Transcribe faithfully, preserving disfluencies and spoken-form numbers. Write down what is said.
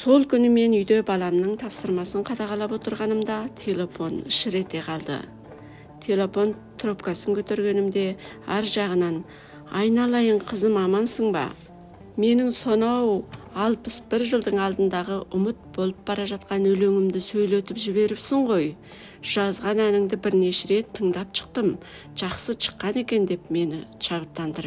Сол күні мен үйде баламның тапсырмасын қадағалап отырғанымда телефон шыр ете қалды. Телефон трубкасын көтергенімде ар жағынан «Айналайын қызым, амансың ба? Менің сонау алпыс бір жылдың алдындағы ұмыт болып бара жатқан өлеңімді сөйлетіп жіберіпсің ғой. Жазған әніңді бірнеше рет тыңдап шықтым. Жақсы шыққан екен» деп мені шабыттандырып